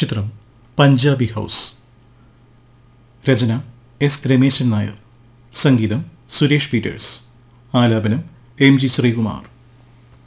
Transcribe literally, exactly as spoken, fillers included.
ചിത്രം പഞ്ചാബി ഹൗസ്. രചന എസ് രമേശൻ നായർ. സംഗീതം സുരേഷ് പീറ്റേഴ്സ്. ആലാപനം എം ജി ശ്രീകുമാർ.